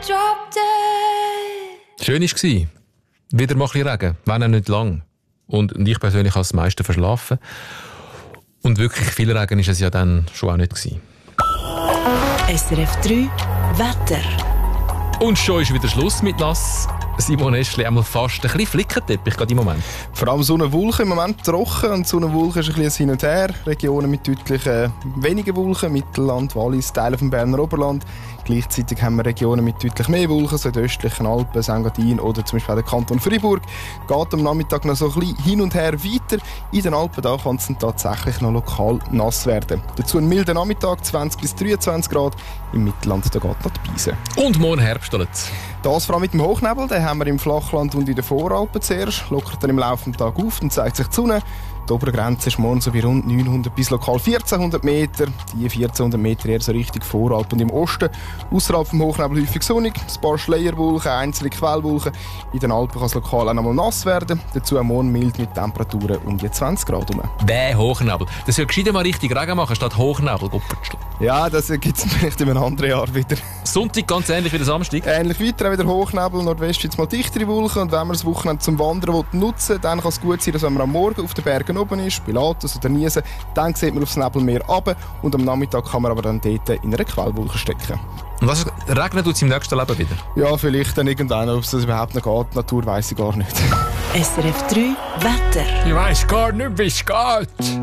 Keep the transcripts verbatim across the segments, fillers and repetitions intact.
Drop dead. Schön war es. Wieder mal ein bisschen Regen, wenn auch nicht lang. Und, und ich persönlich habe das meiste verschlafen. Und wirklich viel Regen war es ja dann schon auch nicht gewesen. S R F drei Wetter. Und schon ist wieder Schluss mit nass. Simon Eschli, einmal fast ein bisschen Flickenteppich gerade im Moment. Vor allem Sonnenwolken im Moment trocken und Sonnenwolken ist ein bisschen hin und her. Regionen mit deutlich äh, wenigen Wolken, Mittelland, Wallis, Teile vom Berner Oberland. Gleichzeitig haben wir Regionen mit deutlich mehr Wolken, so in den östlichen Alpen, Engadin oder zum Beispiel auch der Kanton Freiburg. Geht am Nachmittag noch so ein bisschen hin und her weiter. In den Alpen da kann es dann tatsächlich noch lokal nass werden. Dazu ein milder Nachmittag, zwanzig bis dreiundzwanzig Grad. Im Mittelland da geht noch die Beise. Und morgen Herbst. Das vor allem mit dem Hochnebel, den haben wir im Flachland und in den Voralpen zuerst. Lockert dann im Laufe des Tages auf und zeigt sich die Sonne. Die Obergrenze ist morgen so bei rund neunhundert bis lokal vierzehnhundert Meter. Die vierzehnhundert Meter eher so Richtung Voralpen und im Osten. Außerhalb vom Hochnebel häufig sonnig, ein paar Schleierwolken, einzelne Quellwolken. In den Alpen kann es lokal auch noch mal nass werden. Dazu morgen mild mit Temperaturen um die zwanzig Grad herum. Der Hochnebel. Das soll gescheiter mal richtig Regen machen statt Hochnebel. Goppertschl. Ja, das gibt es vielleicht in einem anderen Jahr wieder. Sonntag ganz ähnlich wie der Samstag. Ähnlich weiter, auch wieder Hochnebel, Nordwest jetzt mal dichtere Wolken. Und wenn man das Wochenende zum Wandern nutzen will, dann kann es gut sein, dass wenn man am Morgen auf den Bergen oben ist, bei Latos oder Niesen, dann sieht man aufs Nebelmeer runter und am Nachmittag kann man aber dann dort in einer Quellwolke stecken. Und was regnet tut es im nächsten Leben wieder? Ja, vielleicht dann irgendwann, ob es das überhaupt noch geht. Die Natur weiss ich gar nicht. S R F drei Wetter. Ich weiss gar nicht, wie es geht.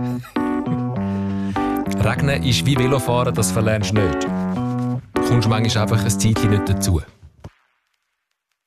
Regnen ist wie Velofahren, das verlernst du nicht. Du kommst manchmal einfach ein Zeitchen nicht dazu.